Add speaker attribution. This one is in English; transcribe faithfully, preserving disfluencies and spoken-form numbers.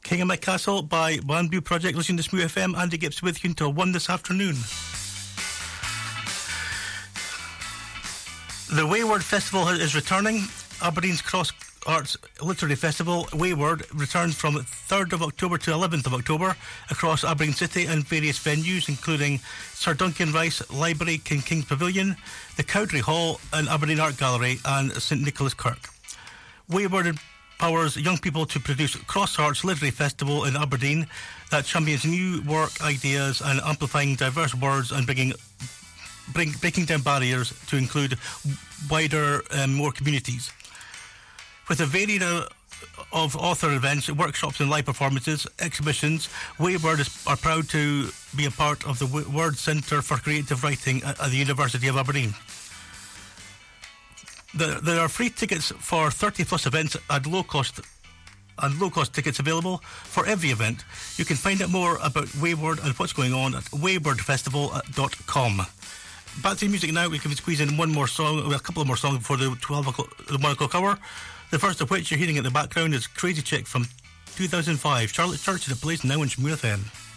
Speaker 1: King of My Castle by Bamboo Project. Listen to Smooth F M. Andy Gibbs with you until one this afternoon. The Wayward Festival is returning. Aberdeen's Cross Arts Literary Festival, Wayward, returns from third of October to eleventh of October across Aberdeen City and various venues, including Sir Duncan Rice Library, King King's Pavilion, the Cowdray Hall and Aberdeen Art Gallery and St Nicholas Kirk. Wayward empowers young people to produce Cross Arts Literary Festival in Aberdeen that champions new work ideas and amplifying diverse words and bringing bring, breaking down barriers to include wider um, more communities. With a varied uh, of author events, workshops and live performances, exhibitions, Wayward is, are proud to be a part of the Word Centre for Creative Writing at, at the University of Aberdeen. The, there are free tickets for thirty plus events at low cost and low cost tickets available for every event. You can find out more about Wayward and what's going on at wayward festival dot com. Back to the music now. We can squeeze in one more song, a couple of more songs before the twelve o'clock, the one o'clock hour. The first of which you're hearing in the background is Crazy Chick from two thousand five. Charlotte Church is a place now in Smooth F M.